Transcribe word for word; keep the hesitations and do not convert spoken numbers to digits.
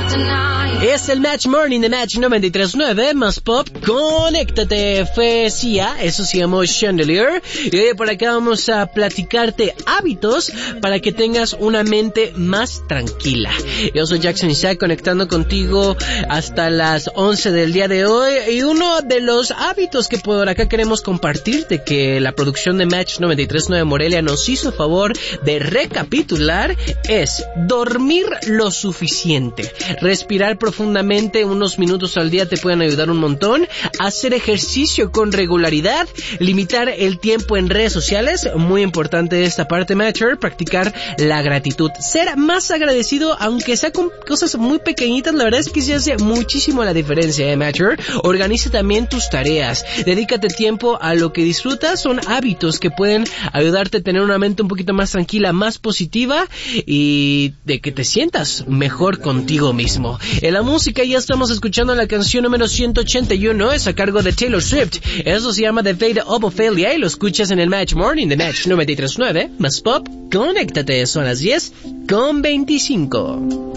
Es el Match Morning de Match noventa y tres punto nueve, más pop, conéctate, fue Sia, eso se llamó Chandelier, y hoy por acá vamos a platicarte hábitos para que tengas una mente más tranquila. Yo soy Jackson Isaac, conectando contigo hasta las once del día de hoy, y uno de los hábitos que por acá queremos compartirte, que la producción de Match noventa y tres punto nueve Morelia nos hizo favor de recapitular, es dormir lo suficiente. Respirar profundamente unos minutos al día te pueden ayudar un montón. Hacer ejercicio con regularidad. Limitar el tiempo en redes sociales. Muy importante esta parte, Matcher. Practicar la gratitud. Ser más agradecido, aunque sea con cosas muy pequeñitas. La verdad es que sí hace muchísimo la diferencia, ¿eh, Matcher? Organiza también tus tareas. Dedícate tiempo a lo que disfrutas. Son hábitos que pueden ayudarte a tener una mente un poquito más tranquila, más positiva, y de que te sientas mejor contigo mismo. En la música ya estamos escuchando la canción número ciento ochenta y uno, es a cargo de Taylor Swift. Eso se llama The Fate of Ophelia y lo escuchas en el Match Morning de Match noventa y tres punto nueve, más pop, conéctate, son las diez con veinticinco.